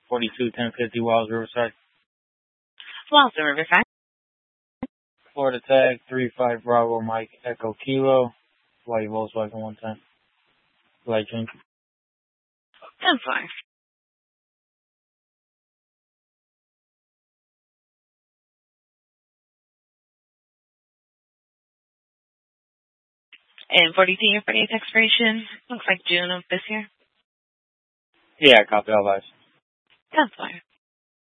42-1050 Wiles Riverside. Wiles Riverside. Florida tag 35 Bravo Mike Echo Kilo. White Volkswagen 110. Light drink. 10-4. And 42-year 48th expiration. Looks like June of this year. Yeah, copy all lives. 10-4.